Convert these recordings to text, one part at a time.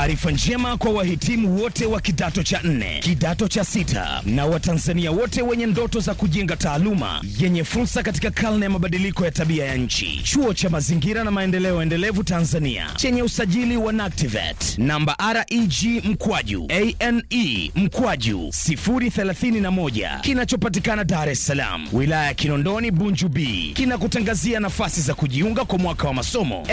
Taarifa njema kwa wahitimu wote wa kidato cha 4, kidato cha 6 na Watanzania wote wenye ndoto za kujenga taaluma yenye fursa katika karne ya mabadiliko ya tabia ya nchi. Chuo cha Mazingira na Maendeleo Endelevu Tanzania chenye usajili wa NACTIVATE namba REG/ANE/031 kinachopatikana Dar es Salaam, wilaya ya Kinondoni Bunju B, kinakutangazia nafasi za kujiunga kwa mwaka wa masomo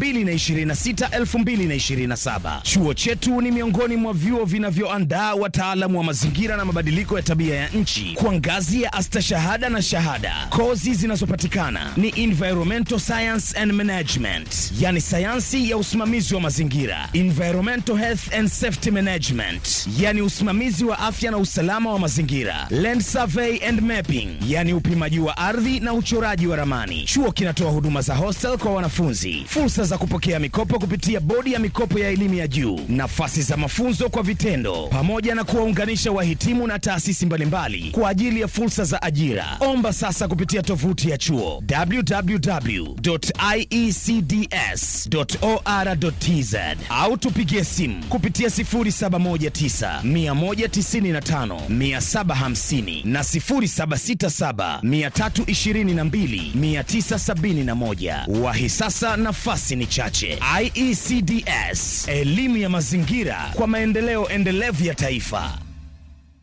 2026-2027. Chuo chetu ni miongoni mwa vyuo vinavyoandaa wataalamu wa mazingira na mabadiliko ya tabia ya nchi kwa ngazi ya astashahada na shahada. Kozi zinazopatikana ni Environmental Science and Management, yani sayansi ya usimamizi wa mazingira, Environmental Health and Safety Management, yani usimamizi wa afya na usalama wa mazingira, Land Survey and Mapping, yani upimaji wa ardhi na uchoraji wa ramani. Chuo kinatoa huduma za hostel kwa wanafunzi, fursa za kupokea mikopo kupitia bodi ya mikopo ya elimu ya juu, nafasi za mafunzo kwa vitendo, pamoja na kuwaunganisha wahitimu na taasisi mbalimbali kwa ajili ya fursa za ajira. Omba sasa kupitia tovuti ya chuo www.iecds.or.tz au tupigie simu kupitia 0719-195-750 na 0767-322-971. Wahi sasa, nafasi ni chache. IECDS, elimu ya mazingira kwa maendeleo endelevu ya taifa.